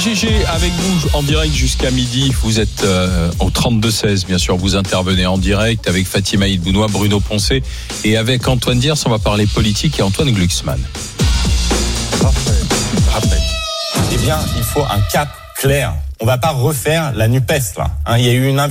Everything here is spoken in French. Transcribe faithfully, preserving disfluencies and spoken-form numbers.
G G avec vous en direct jusqu'à midi. Vous êtes euh, au trente-deux seize, bien sûr. Vous intervenez en direct avec Fatima Idbounois, Bruno Poncet et avec Antoine Diers. On va parler politique et Antoine Glucksmann. Parfait. Parfait. Eh bien, il faut un cap clair. On va pas refaire la NUPES, là. Hein, il y a eu une inversion.